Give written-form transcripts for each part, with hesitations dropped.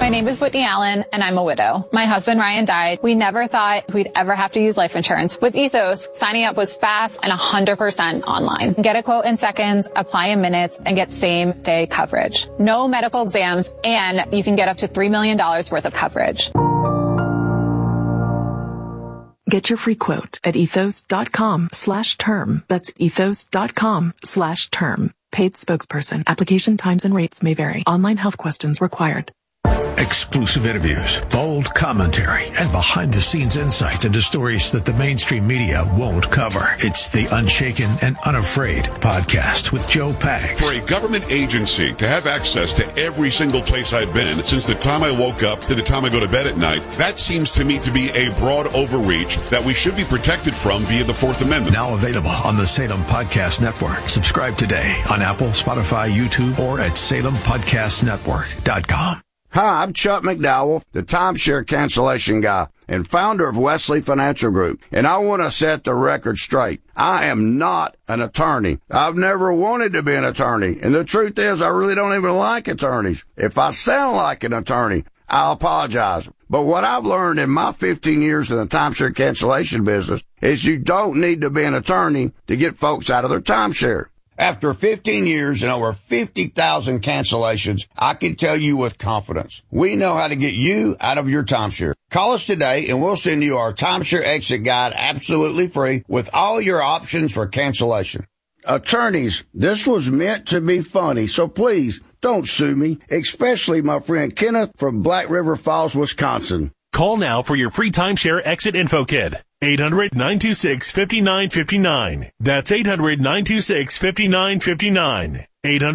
My name is Whitney Allen, and I'm a widow. My husband, Ryan, died. We never thought we'd ever have to use life insurance. With Ethos, signing up was fast and 100% online. Get a quote in seconds, apply in minutes, and get same-day coverage. No medical exams, and you can get up to $3 million worth of coverage. Get your free quote at ethos.com/term. That's ethos.com/term. Paid spokesperson. Application times and rates may vary. Online health questions required. Exclusive interviews, bold commentary, and behind-the-scenes insights into stories that the mainstream media won't cover. It's the Unshaken and Unafraid podcast with Joe Pags. For a government agency to have access to every single place I've been since the time I woke up to the time I go to bed at night, that seems to me to be a broad overreach that we should be protected from via the Fourth Amendment. Now available on the Salem Podcast Network. Subscribe today on Apple, Spotify, YouTube, or at SalemPodcastNetwork.com. Hi, I'm Chuck McDowell, the timeshare cancellation guy and founder of Wesley Financial Group. And I want to set the record straight. I am not an attorney. I've never wanted to be an attorney. And the truth is, I really don't even like attorneys. If I sound like an attorney, I apologize. But what I've learned in my 15 years in the timeshare cancellation business is you don't need to be an attorney to get folks out of their timeshare. After 15 years and over 50,000 cancellations, I can tell you with confidence, we know how to get you out of your timeshare. Call us today and we'll send you our timeshare exit guide absolutely free with all your options for cancellation. Attorneys, this was meant to be funny, so please don't sue me, especially my friend Kenneth from Black River Falls, Wisconsin. Call now for your free timeshare exit info kit. 800-926-5959. That's 800-926-5959.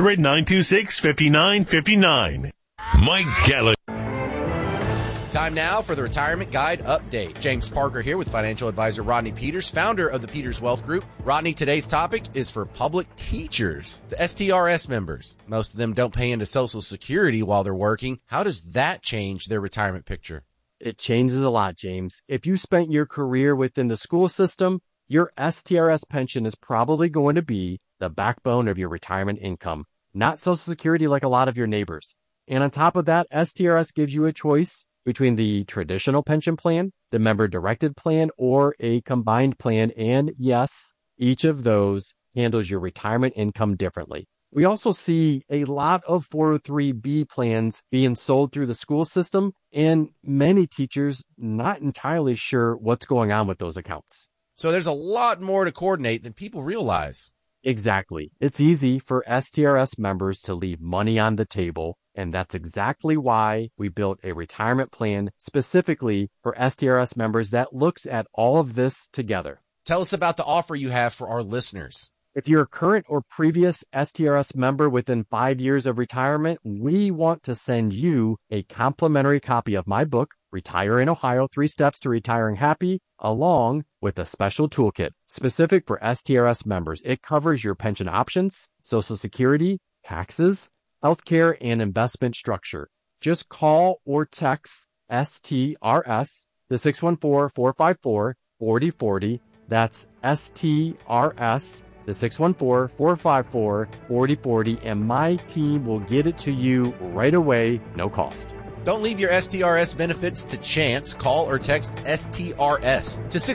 800-926-5959. Mike Gallagher. Time now for the Retirement Guide Update. James Parker here with financial advisor Rodney Peters, founder of the Peters Wealth Group. Rodney, today's topic is for public teachers, the STRS members. Most of them don't pay into Social Security while they're working. How does that change their retirement picture? It changes a lot, James. If you spent your career within the school system, your STRS pension is probably going to be the backbone of your retirement income, not Social Security like a lot of your neighbors. And on top of that, STRS gives you a choice between the traditional pension plan, the member-directed plan, or a combined plan. And yes, each of those handles your retirement income differently. We also see a lot of 403B plans being sold through the school system, and many teachers not entirely sure what's going on with those accounts. So there's a lot more to coordinate than people realize. Exactly. It's easy for STRS members to leave money on the table, and that's exactly why we built a retirement plan specifically for STRS members that looks at all of this together. Tell us about the offer you have for our listeners. If you're a current or previous STRS member within 5 years of retirement, we want to send you a complimentary copy of my book, Retire in Ohio, 3 Steps to Retiring Happy, along with a special toolkit specific for STRS members. It covers your pension options, Social Security, taxes, healthcare, and investment structure. Just call or text STRS to 614-454-4040. That's STRS the 614-454-4040, and my team will get it to you right away, no cost. Don't leave your STRS benefits to chance. Call or text STRS to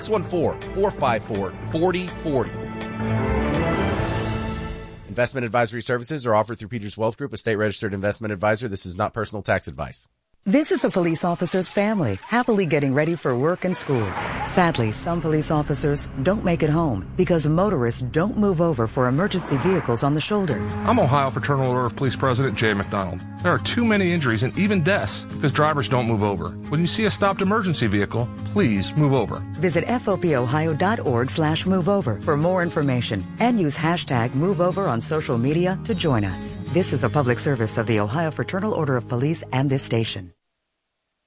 614-454-4040. Investment advisory services are offered through Peters Wealth Group, a state-registered investment advisor. This is not personal tax advice. This is a police officer's family, happily getting ready for work and school. Sadly, some police officers don't make it home because motorists don't move over for emergency vehicles on the shoulder. I'm Ohio Fraternal Order of Police President Jay McDonald. There are too many injuries and even deaths because drivers don't move over. When you see a stopped emergency vehicle, please move over. Visit FOPOhio.org/moveover for more information and use hashtag MoveOver on social media to join us. This is a public service of the Ohio Fraternal Order of Police and this station.